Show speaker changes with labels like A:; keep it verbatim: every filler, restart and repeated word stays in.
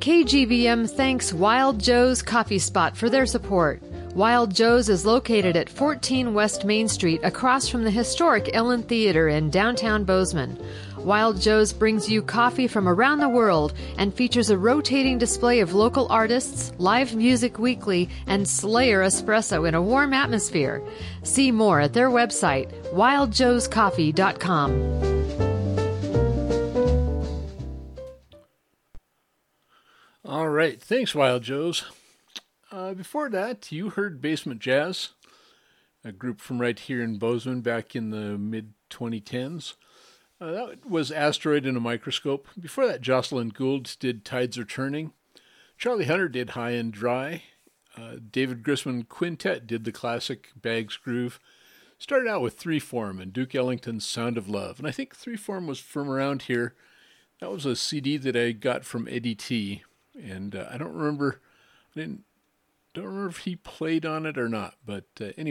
A: K G V M thanks Wild Joe's Coffee Spot for their support. Wild Joe's is located at fourteen West Main Street across from the historic Ellen Theater in downtown Bozeman. Wild Joe's brings you coffee from around the world and features a rotating display of local artists, live music weekly, and Slayer espresso in a warm atmosphere. See more at their website, wild joes coffee dot com.
B: All right. Thanks, Wild Joe's. Uh, before that, you heard Basement Jazz, a group from right here in Bozeman back in the mid twenty tens. Uh, that was Asteroid in a Microscope. Before that, Jocelyn Gould did Tides Are Turning. Charlie Hunter did High and Dry. Uh, David Grisman Quintet did the classic Bags Groove. Started out with Three Form and Duke Ellington's Sound of Love. And I think Three Form was from around here. That was a C D that I got from Eddie T. And uh, I don't remember, I didn't, don't remember if he played on it or not. But uh, anyway.